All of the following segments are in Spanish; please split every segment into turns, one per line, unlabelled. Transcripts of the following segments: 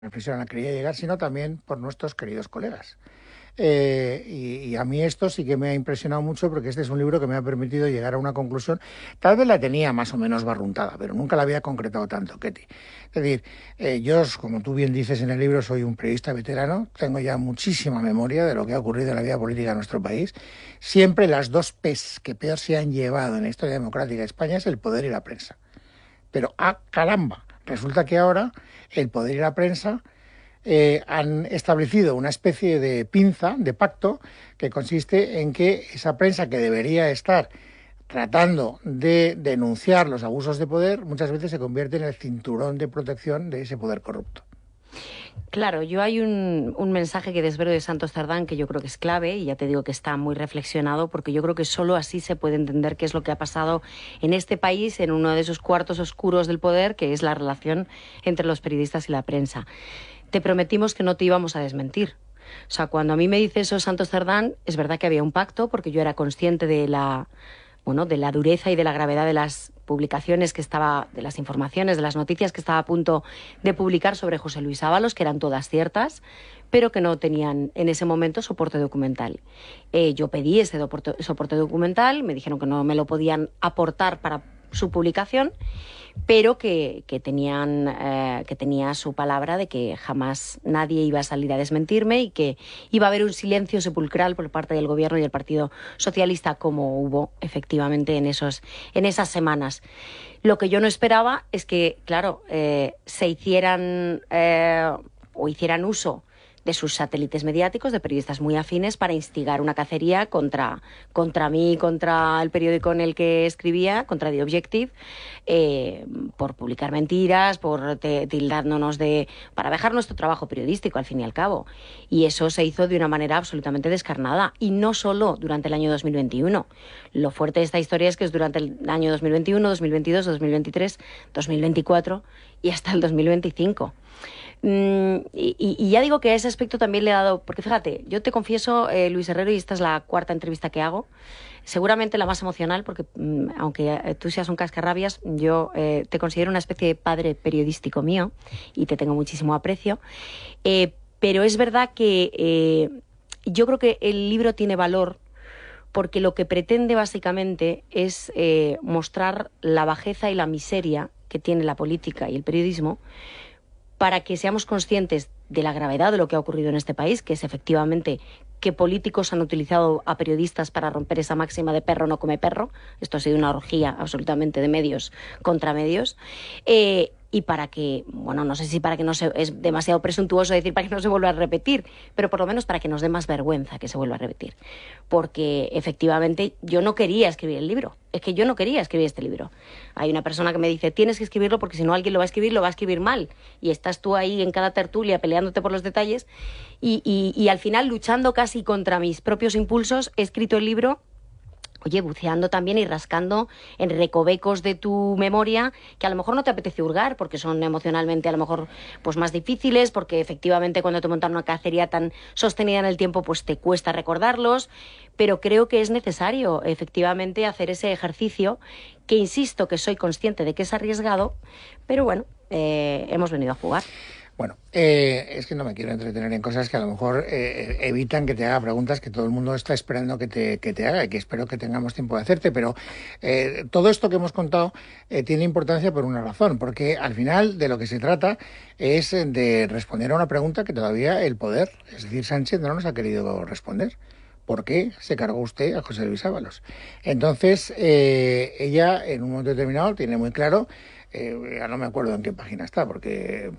reflexión a la que quería llegar, sino también por nuestros queridos colegas. Y a mí esto sí que me ha impresionado mucho porque este es un libro que me ha permitido llegar a una conclusión. Tal vez la tenía más o menos barruntada, pero nunca la había concretado tanto, Ketty. Es decir, yo, como tú bien dices en el libro, soy un periodista veterano, tengo ya muchísima memoria de lo que ha ocurrido en la vida política de nuestro país. Siempre las dos P's que peor se han llevado en la historia democrática de España es el poder y la prensa. Pero, caramba, resulta que ahora el poder y la prensa han establecido una especie de pinza, de pacto, que consiste en que esa prensa que debería estar tratando de denunciar los abusos de poder, muchas veces se convierte en el cinturón de protección de ese poder corrupto.
Claro, yo hay un mensaje que desvelo de Santos Cerdán que yo creo que es clave, y ya te digo que está muy reflexionado, porque yo creo que solo así se puede entender qué es lo que ha pasado en este país, en uno de esos cuartos oscuros del poder, que es la relación entre los periodistas y la prensa. Te prometimos que no te íbamos a desmentir. O sea, cuando a mí me dice eso Santos Cerdán, es verdad que había un pacto, porque yo era consciente de la dureza y de la gravedad de las publicaciones que estaba, de las informaciones, de las noticias que estaba a punto de publicar sobre José Luis Ábalos, que eran todas ciertas, pero que no tenían en ese momento soporte documental. Yo pedí ese soporte documental, me dijeron que no me lo podían aportar para su publicación, pero que tenía su palabra de que jamás nadie iba a salir a desmentirme y que iba a haber un silencio sepulcral por parte del Gobierno y del Partido Socialista, como hubo efectivamente en esas semanas. Lo que yo no esperaba es que, claro, se hicieran o hicieran uso de sus satélites mediáticos, de periodistas muy afines, para instigar una cacería contra mí y contra el periódico en el que escribía, contra The Objective, por publicar mentiras, por tildándonos para dejar nuestro trabajo periodístico, al fin y al cabo. Y eso se hizo de una manera absolutamente descarnada, y no solo durante el año 2021. Lo fuerte de esta historia es que es durante el año 2021, 2022, 2023, 2024 y hasta el 2025. Y ya digo que a ese aspecto también le he dado, porque fíjate, yo te confieso, Luis Herrero, y esta es la cuarta entrevista que hago, seguramente la más emocional, porque aunque tú seas un cascarrabias, yo te considero una especie de padre periodístico mío y te tengo muchísimo aprecio, pero es verdad que yo creo que el libro tiene valor porque lo que pretende básicamente es mostrar la bajeza y la miseria que tiene la política y el periodismo, para que seamos conscientes de la gravedad de lo que ha ocurrido en este país, que es efectivamente que políticos han utilizado a periodistas para romper esa máxima de perro no come perro. Esto ha sido una orgía absolutamente de medios contra medios. Y para que, bueno, no sé si para que no se, es demasiado presuntuoso decir para que no se vuelva a repetir, pero por lo menos para que nos dé más vergüenza que se vuelva a repetir. Porque efectivamente yo no quería escribir el libro, es que yo no quería escribir este libro. Hay una persona que me dice, tienes que escribirlo porque si no alguien lo va a escribir mal. Y estás tú ahí en cada tertulia peleándote por los detalles y al final, luchando casi contra mis propios impulsos, he escrito el libro, oye, buceando también y rascando en recovecos de tu memoria que a lo mejor no te apetece hurgar porque son emocionalmente a lo mejor pues más difíciles, porque efectivamente cuando te montan una cacería tan sostenida en el tiempo pues te cuesta recordarlos, pero creo que es necesario efectivamente hacer ese ejercicio, que insisto que soy consciente de que es arriesgado, pero bueno, hemos venido a jugar.
Bueno, es que no me quiero entretener en cosas que a lo mejor evitan que te haga preguntas que todo el mundo está esperando que te haga y que espero que tengamos tiempo de hacerte, pero todo esto que hemos contado tiene importancia por una razón, porque al final de lo que se trata es de responder a una pregunta que todavía el poder, es decir, Sánchez, no nos ha querido responder. ¿Por qué se cargó usted a José Luis Ábalos? Entonces, ella en un momento determinado tiene muy claro, ya no me acuerdo en qué página está, porque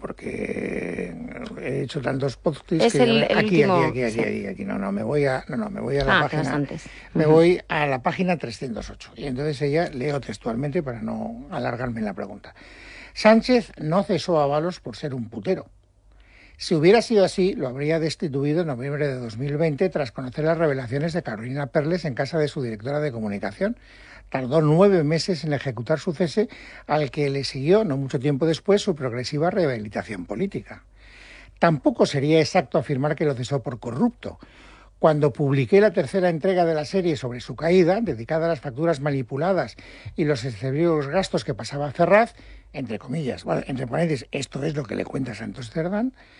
he hecho tantos posts
Es
que
el último.
aquí, me voy a la página,
Antes.
me voy a la página 308. Y entonces ella, leo textualmente para no alargarme en la pregunta. Sánchez no cesó a Ábalos por ser un putero. Si hubiera sido así, lo habría destituido en noviembre de 2020 tras conocer las revelaciones de Carolina Perles en casa de su directora de comunicación. Tardó 9 meses en ejecutar su cese, al que le siguió, no mucho tiempo después, su progresiva rehabilitación política. Tampoco sería exacto afirmar que lo cesó por corrupto. Cuando publiqué la tercera entrega de la serie sobre su caída, dedicada a las facturas manipuladas y los excesivos gastos que pasaba Ferraz, entre comillas, bueno, entre paréntesis, esto es lo que le cuenta Santos Cerdán,